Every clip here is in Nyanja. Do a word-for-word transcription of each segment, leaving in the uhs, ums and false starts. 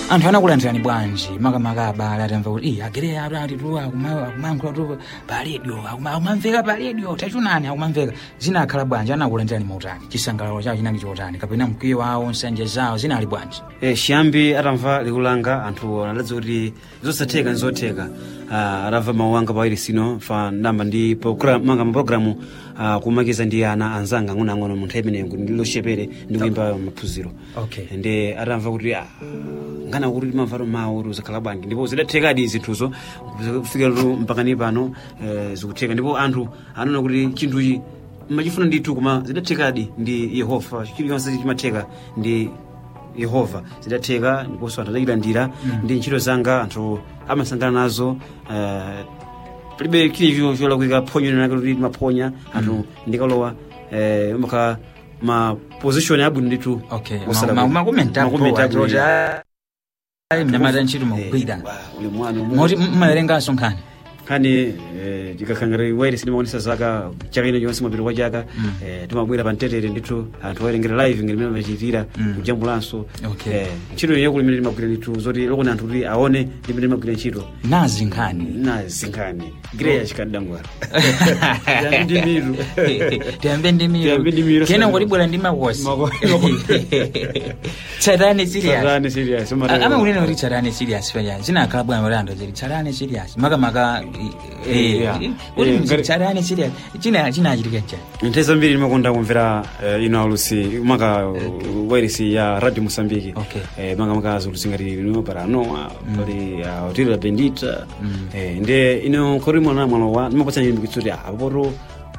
anthu anakulandirani bwanji makamaka abale atamva kuti ii agereya atatitua akumankhula tu pa radio akumamveka pa radio tachunani akumamveka zinakhala bwanji anakulandirani mautani chisangalalo chawo chinali chotani kapena mkwiyo wawo nsanje zawo zinali bwanji eh chiyambi atamva likulanga anthu anadza kuti zosatheka nzotheka atamva mawu anga pa irisino fa namba ndi program manga program kumakiza ndi ana anzanga ng'ono munthu amene ndilo shepere ndi kuimba maphunziro okay ende atamva kuti ngana kuti mavaro mawu uzakhala bwanji ndipo zidathekadi zinthuzo kufika mpaka ni pano zikutheka ndipo anthu anaona kuti chinthuchi machifuna ndithu koma zidathekadi ndi Yehova chilichonse chimatheka ndi Yehova zidatheka ndipo anthu adayilandira mm. ndi ntchito zanga anthu amasangana nazo uh, palibe kilicho cholakwika phonyo nake kuti maphonya anthu mm. ndikalowa eh maka ma position yabu ndithu okay ma ma komenta po ai mnyamata ntchito mugwira uli mwana moti mmayerenga sonkhani kani ndikakhangire waire sinimaonesa zaka chaka ino yonse mapiro kwa chaka timabwera pa mtetere ndithu anthu wairengera live ngene mene machitira kujambulanso ntchito iyo kulimene timagwira ndithu zoti lokona anthu kuti aone ndimene timagwira ntchito nazi nkhani nazi nkhani greya chikadangwara ndi miru tiyambe ndi miru kena ngolibwera ndi makosi charane serious charane serious ama unene kuti charane serious fanya zinakhala bwana malando zili charane serious maka maka eh uri charane serious china china chirikecha nteza mbiri nimakonda kumvera ino alusi maka wairisi ya Radio Mosambiki eh maka maka azulusingari no paranoa bali hoteli la bendita eh nde ino korimo na mwalo nimapatsa nyimbo kitsuri aboro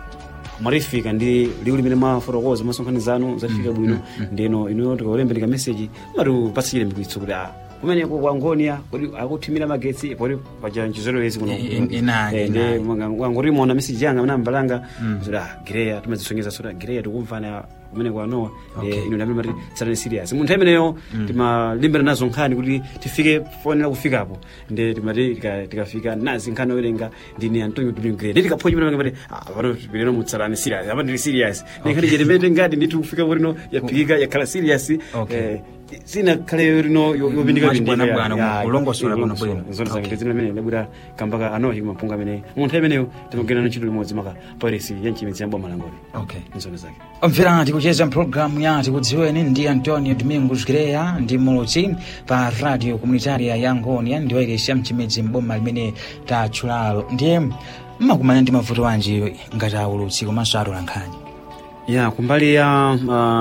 marifika ndi liuli mene maforokoza masonkhani zanu zafika bwino ndeno ino tikaulembeleka message maru pasile mbitsuri kumene kwa ngonia kodi akuthimira magetsi pori paja nchizolo yezi kuno ende ngorimo na message yanga na mbalanga zura gireya tumazisongeza sura gireya tukumfana kumene kwa noa ino na mari sarani serious munthu ameneyo timalimbera nazo nkhani kuti tifike fone la kufika hapo nde timati tikafika nazi nkhani owerenga ndini Antonio Dublin Grade ndi kaphonya mene ngati ah pano bileno mutsarani serious apa ndi serious ndikhali jeremete ngati ndithu kufika porino yapikika yakhala serious eh sina kale rino yobindika bindika bwana ulongosora kuno bwino nzonza ngite zina mene ndabura kambaka anohi mapunga mene munthu ameneyo timogena ntchito limodzi maka polisi yanchimitsi yambo malangoli okay nzona zake omvera tikucheza program ya tikudziweni ndi Antonio Domingos Greya ndi mulutsi pa radio comunitaria ya Ngonia ndi wairesi yamchimedzi mboma limene tachulalo ndiye mmakumana ndi mavuto wanji ngati aulutsi komanso atolankhani ya kumbali ya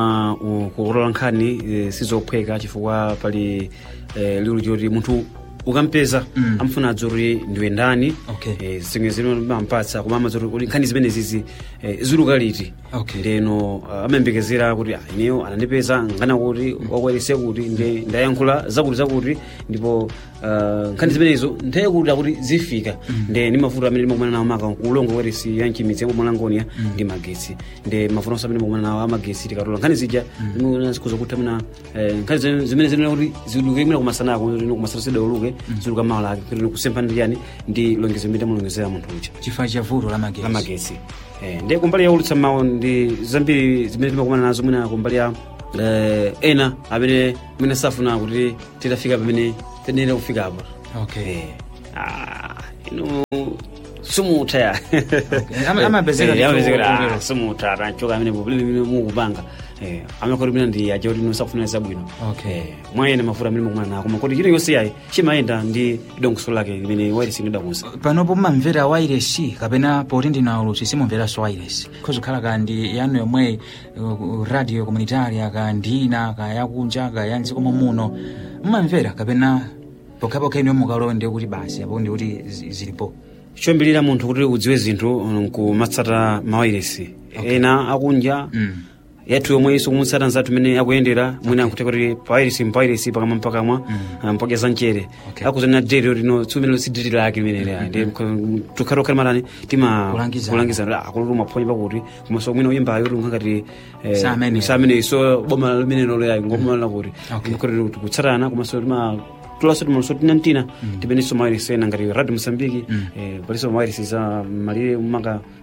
uh, kurola nkhani e, sizophweka chifukwa pali e, lilu joti munthu ukampeza mm. amfuna adzori ndiwe ndani okay. e, zimwe zino mampatsa koma amadzori kuti nkhani zimene zizi e, zilukaliti okay. ndeno uh, amayembekezera kuti ah, ineyo anandipeza ngana kuti mm. wakwerese kuti nde ndayankhula zakuti zakuti ndipo uh, nkhani zimenezo nthawi kuti akuti zifika mm. nde ni mavuto amene ndimakumana nawo maka kulongo weresi yanchimitsi yambo Mlangonia mm. ndi magetsi nde mavuto amene ndimakumana nawo amagetsi tikatola nkhani zija ndimona zikuza kuti mna nkhani zimene zino kuti ziluke imene kumasana ko kumasana sida uluke zuluka mala kuti kusempa ndi yani ndi longezo mbita mulongezera munthu ucha chifukwa cha vuto la magetsi la magetsi eh ndi kumbali ya ulutsa mawu ndi zambiri zimene ndimakumana nazo mwina kumbali ya eh ena amene mwina safuna kuti titafika pamene tenera kufika hapo okay ah ino sumu taya ama ama bezeka ya sumu tara choka amene bubuli mukupanga eh amakori mina ndi aje kuti nosafuna zabwino okay mwayene mafura mimi kumana nako makoti chino yose yayi chimaenda ndi dongoso lake limene wireless ndi dakusa panopo mamvera wireless kapena poti ndina ulutsi simumvera so wireless kozokhala kandi yanu yomwe uh, radio comunitaria kandina kayakunja kayanzi komo muno mmamvera kapena pokapo kaino mukalonde kuti basi apo ndi kuti zilipo chombirira munthu kuti udziwe zinthu kumatsata mawireless okay. ena akunja mm. yathu yomwe iso kumutsata nzathu mene akuyendera mwina akuteka kuti piracy piracy pakama mpaka mwa mpaka zanchere akuzana dero rino tsumene sidiri lake limene ndi tukharo kalmarani tima kulangiza akuluma phonye pakuti kumaso mwina uyimba ayo ngati samene so boma limene lo yayi ngoma la kuti kuti kutsatana kumaso tima tulaso tumusoti nantina tibeni so mawireless ena ngati Radio Mosambiki eh paliso mawireless za malire maka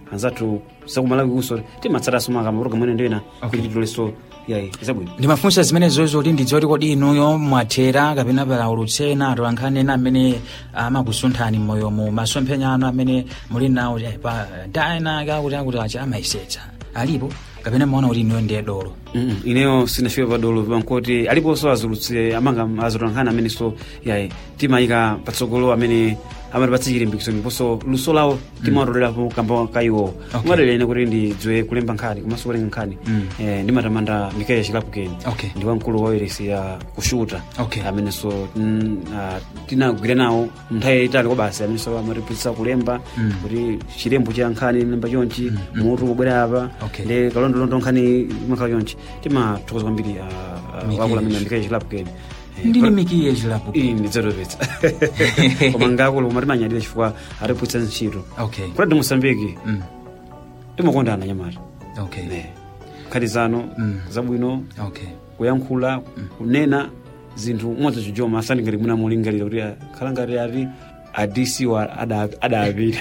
anzatu sakumalawi kuso timatsata sumaka maproga mwene ndena kuti toleso yayi zabwino ndimafunsa zimene zozo kuti ndidzoti kodi inuyo mwathera kapena pala ulutsena atolankhane na amene amakusunthani mmoyo mu masomphenya anu amene muli nawo pa dana kakuti akuti acha amaisetsa alipo kapena maona kuti inuyo ndiye dolo mm -mm. ineyo sinafika pa dolo pankoti aliponso azulutse amanga azolankhana amene so yayi timayika patsogolo amene amatipatsa chilimbikiso ndiponso luso lawo timaotolerapo kamba kaiwo umatalene kuti ndidziwe kulemba nkhani komanso kulenga nkhani eh, ndimatamanda Mikael Chilapukeni ndi wamkulu wa wailesi ya kushuta amene so tinagwira nawo nthawi yayitali kobasi amene so amatipatsa kulemba kuti chilembo cha nkhani lemba chonchi mutu ubwera apa ndi kalondolondo nkhani makhala chonchi timathokoza kwambiri wakula amene Mikael Chilapukeni ndili Mikael Chilapukeni ini dzotopetsa koma ngakulu matimanyadira chifukwa atiputsa ntchito okay Radio Mosambiki mm. timakondana nyamata okay ne khatizano mm. zabwino okay kuyankhula mm. kunena zinthu modzi chijoma asani ngati muna mulingalira kuti khala ngati ati adisi wa ada adapita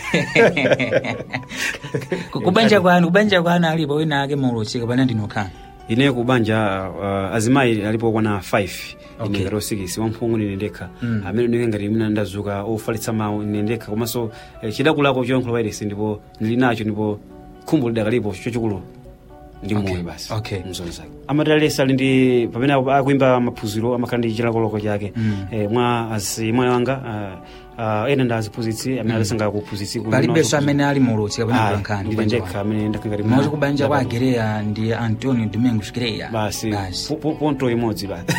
kubanja kwanu kubanja kwanu alipo wina ake mulosika pana ndinokha ine kubanja uh, azimayi alipo kwana five okay. ine ngati six wamphungu ine ndekha mm. amene ndine ngati mina ndazuka ofalitsa mawu ine ndekha komanso eh, chidakulako choyankhula wailesi ndipo ndili nacho ndipo khumbo lidakalipo chochikulu ndi okay. moyo basi okay. mzonzake amatalesa ali ndi pamene akuimba maphunziro amakhala ndi chilakoloko chake mm. eh, mwa asi mwana wanga uh, uh, ena ndaziphunzitsi amene alisanga kuphunzitsi palibenso amene ali mulutsi kapena kulankhani ndi ndekha amene ndakangati mmoja kubanja kwa Gereya ndi Antonio Domingos Gereya basi ponto imodzi basi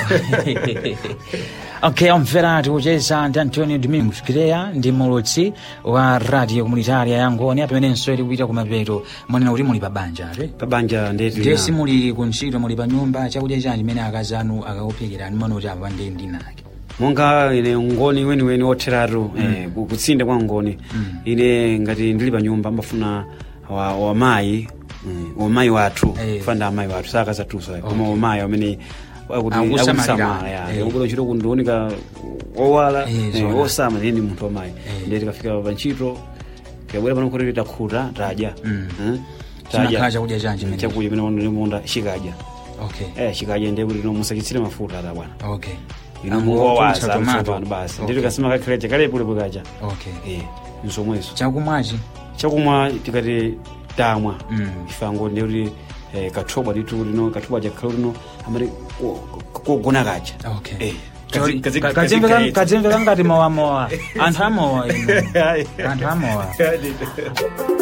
okay omvera tikucheza ndi Antonio Domingos Gereya ndi mulutsi wa radio komunitaria ya Ngoni amenenso ali kuita kumapeto mwanena kuti muli pabanja ati pabanja ndeti ndesi muli kuntchito muli pa nyumba chakudya chanji imene akazi anu akakuphikirani mwana kuti apa ndi ndinake monga ine Ngoni weni weni otheratu mm. eh, kutsinde kwa Ngoni mm. ine ngati ndili pa nyumba ambafuna wa, wa mayi mm, wa mayi wathu hey. fanda amayi wathu saka zatuso okay. koma wa mayi amene akuti akusamala ya hey. ngokulo ntchito kundonika owala hey, eh, osama ndi munthu wa mayi hey. ndiye tikafika pa ntchito kabwera pano kuti takhuta tadya mm. eh? tadya chakudya chanji imene chakudya imene ndi munda chikadya okay eh chikadya ndiye kuti musachitsire mafuta ata bwana okay inamuwaza tomato basi ndito kasema kakaleje kale pule bukaja okay eh nsomweso chakumwaji chakumwa tikati tamwa mm. ifango ndi eh kathoba litu lino kathoba ja khalino amari kugona kaja okay eh kazimbe kazimbe ngati mawa mawa anthu amowa anthu amowa